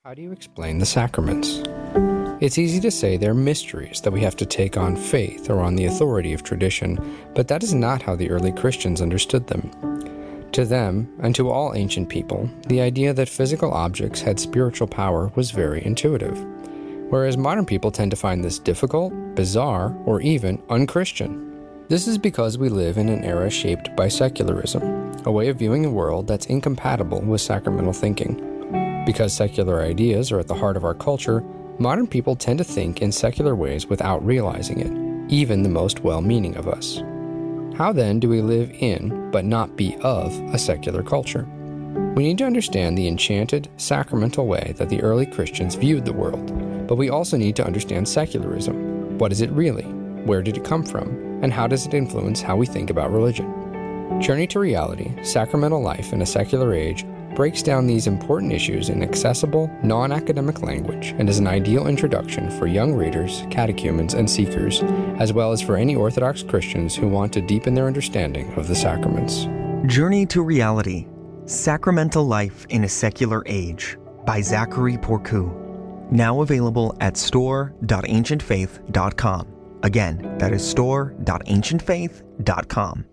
How do you explain the sacraments? It's easy to say they're mysteries that we have to take on faith or on the authority of tradition, but that is not how the early Christians understood them. To them, and to all ancient people, the idea that physical objects had spiritual power was very intuitive, whereas modern people tend to find this difficult, bizarre, or even unchristian. This is because we live in an era shaped by secularism, a way of viewing the world that's incompatible with sacramental thinking. Because secular ideas are at the heart of our culture, modern people tend to think in secular ways without realizing it, even the most well-meaning of us. How then do we live in, but not be of, a secular culture? We need to understand the enchanted, sacramental way that the early Christians viewed the world, but we also need to understand secularism. What is it really? Where did it come from? And how does it influence how we think about religion? Journey to Reality, Sacramental Life in a Secular Age breaks down these important issues in accessible, non-academic language and is an ideal introduction for young readers, catechumens, and seekers, as well as for any Orthodox Christians who want to deepen their understanding of the sacraments. Journey to Reality, Sacramental Life in a Secular Age by Zachary Porcu. Now available at store.ancientfaith.com. Again, that is store.ancientfaith.com.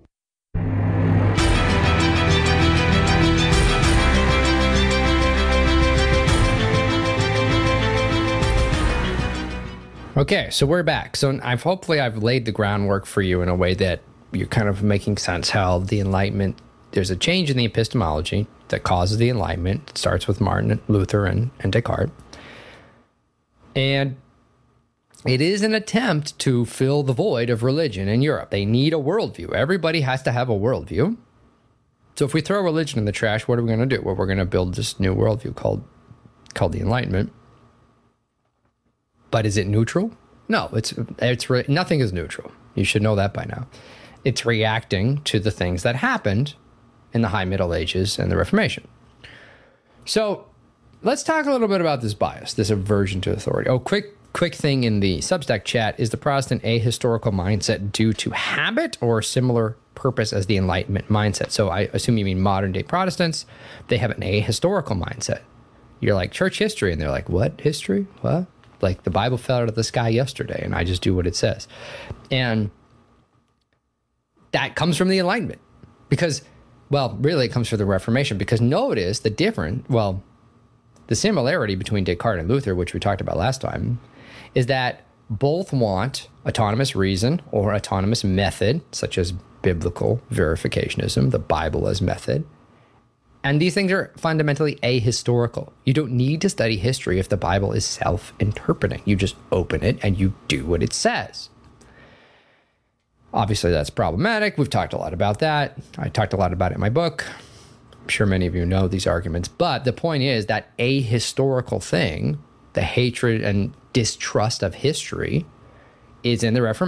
Okay, so we're back. So hopefully I've laid the groundwork for you in a way that you're kind of making sense how the Enlightenment, there's a change in the epistemology that causes the Enlightenment. It starts with Martin Luther and Descartes. And it is an attempt to fill the void of religion in Europe. They need a worldview. Everybody has to have a worldview. So if we throw religion in the trash, what are we going to do? Well, we're going to build this new worldview called the Enlightenment. But is it neutral? No, nothing is neutral. You should know that by now. It's reacting to the things that happened in the High Middle Ages and the Reformation. So let's talk a little bit about this bias, this aversion to authority. Oh, quick thing in the Substack chat. Is the Protestant ahistorical mindset due to habit or similar purpose as the Enlightenment mindset? So I assume you mean modern day Protestants. They have an ahistorical mindset. You're like, church history. And they're like, what history? What? Like the Bible fell out of the sky yesterday and I just do what it says. And that comes from the Enlightenment because, well, really it comes from the Reformation because notice the similarity between Descartes and Luther, which we talked about last time, is that both want autonomous reason or autonomous method, such as biblical verificationism, the Bible as method. And these things are fundamentally ahistorical. You don't need to study history if the Bible is self-interpreting. You just open it and you do what it says. Obviously, that's problematic. We've talked a lot about that. I talked a lot about it in my book. I'm sure many of you know these arguments. But the point is that ahistorical thing, the hatred and distrust of history, is in the Reformation.